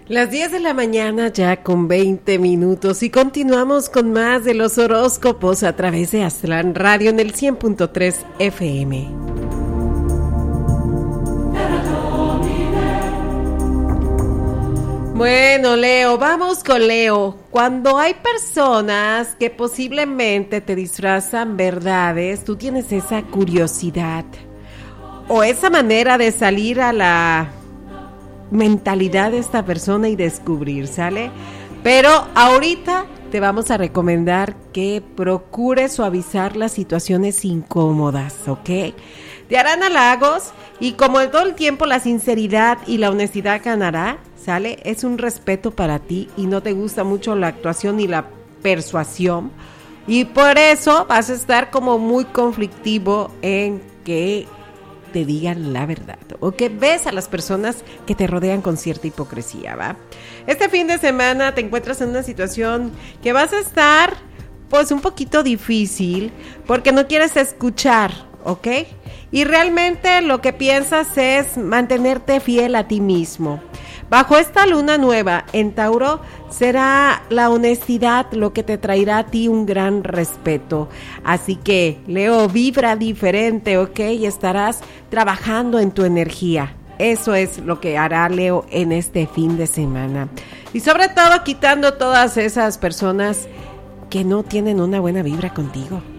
Las 10 de la mañana ya con 20 minutos y continuamos con más de los horóscopos a través de Aztlán Radio en el 100.3 FM. Bueno, Leo, vamos con Leo. Cuando hay personas que posiblemente te disfrazan verdades, tú tienes esa curiosidad o esa manera de salir a la mentalidad de esta persona y descubrir, ¿sale? Pero ahorita te vamos a recomendar que procures suavizar las situaciones incómodas, ¿ok? Te harán halagos y como en todo el tiempo la sinceridad y la honestidad ganará, ¿sale? Es un respeto para ti y no te gusta mucho la actuación y la persuasión y por eso vas a estar como muy conflictivo en que te digan la verdad o que ves a las personas que te rodean con cierta hipocresía, ¿va? Este fin de semana te encuentras en una situación que vas a estar pues un poquito difícil porque no quieres escuchar, ¿ok? Y realmente lo que piensas es mantenerte fiel a ti mismo. Bajo esta luna nueva en Tauro, será la honestidad lo que te traerá a ti un gran respeto. Así que, Leo, vibra diferente, ¿ok? Y estarás trabajando en tu energía. Eso es lo que hará Leo en este fin de semana. Y sobre todo, quitando todas esas personas que no tienen una buena vibra contigo.